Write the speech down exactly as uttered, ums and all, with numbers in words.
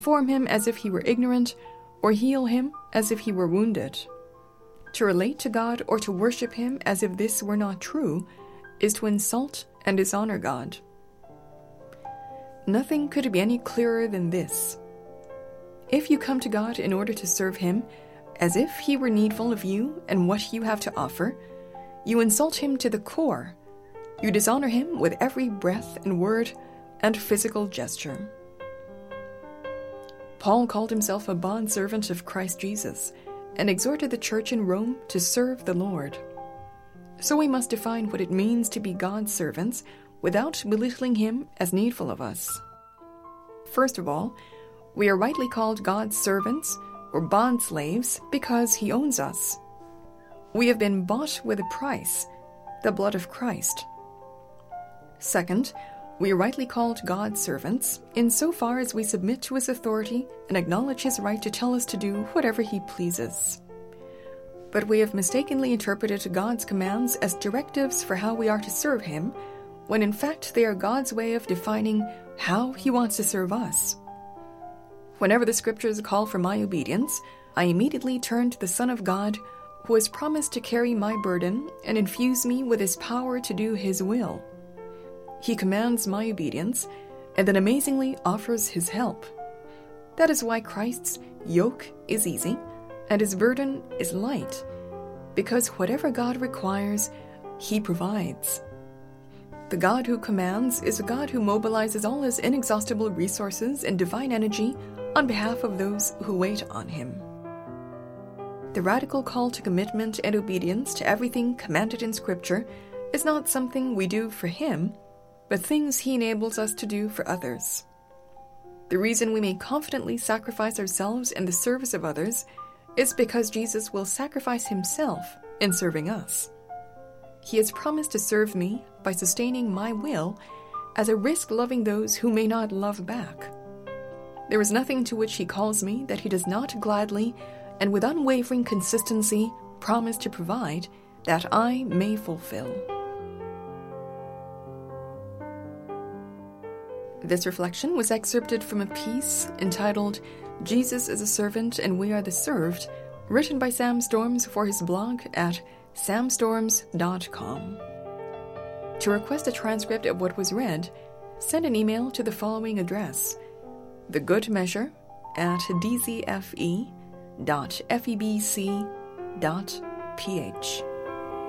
inform him as if he were ignorant, or heal him as if he were wounded. To relate to God or to worship him as if this were not true is to insult and dishonor God. Nothing could be any clearer than this. If you come to God in order to serve him, as if he were needful of you and what you have to offer, you insult him to the core. You dishonor him with every breath and word and physical gesture. Paul called himself a bondservant of Christ Jesus and exhorted the church in Rome to serve the Lord. So we must define what it means to be God's servants without belittling him as needful of us. First of all, we are rightly called God's servants or bond slaves because he owns us. We have been bought with a price, the blood of Christ. Second, we are rightly called God's servants insofar as we submit to his authority and acknowledge his right to tell us to do whatever he pleases. But we have mistakenly interpreted God's commands as directives for how we are to serve him, when in fact they are God's way of defining how he wants to serve us. Whenever the scriptures call for my obedience, I immediately turn to the Son of God, who has promised to carry my burden and infuse me with his power to do his will. He commands my obedience, and then amazingly offers his help. That is why Christ's yoke is easy, and his burden is light, because whatever God requires, he provides. The God who commands is a God who mobilizes all his inexhaustible resources and divine energy on behalf of those who wait on him. The radical call to commitment and obedience to everything commanded in Scripture is not something we do for him, but things he enables us to do for others. The reason we may confidently sacrifice ourselves in the service of others is because Jesus will sacrifice himself in serving us. He has promised to serve me by sustaining my will as I risk loving those who may not love back. There is nothing to which he calls me that he does not gladly and with unwavering consistency promise to provide that I may fulfill. This reflection was excerpted from a piece entitled Jesus is a Servant and We Are the Served, written by Sam Storms for his blog at sam storms dot com. To request a transcript of what was read, send an email to the following address: thegoodmeasure at d z f e dot f e b c dot p h.